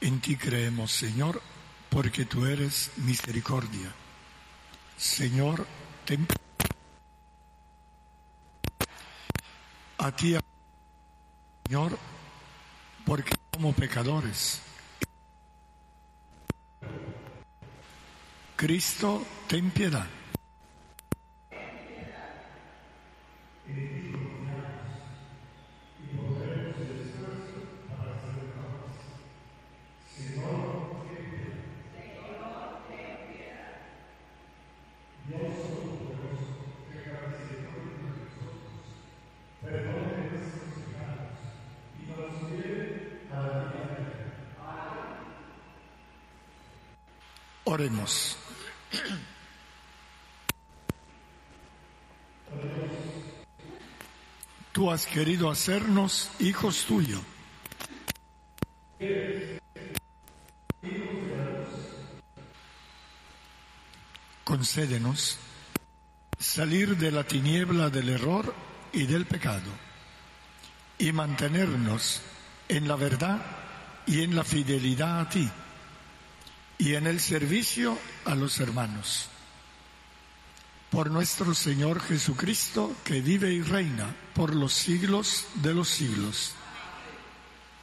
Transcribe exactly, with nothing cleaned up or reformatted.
En ti creemos, Señor, porque tú eres misericordia. Señor, ten a ti, Señor, porque somos pecadores. Cristo, ten piedad. Oremos. Tú has querido hacernos hijos tuyos. Concédenos salir de la tiniebla del error y del pecado y mantenernos en la verdad y en la fidelidad a ti y en el servicio a los hermanos. Por nuestro Señor Jesucristo, que vive y reina por los siglos de los siglos.